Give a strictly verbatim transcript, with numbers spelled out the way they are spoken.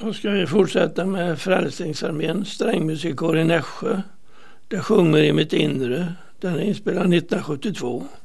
Då ska vi fortsätta med Frälsningsarmén, strängmusikkår i Nässjö. Det sjunger i mitt inre. Den är inspelad nittonhundrasjuttiotvå.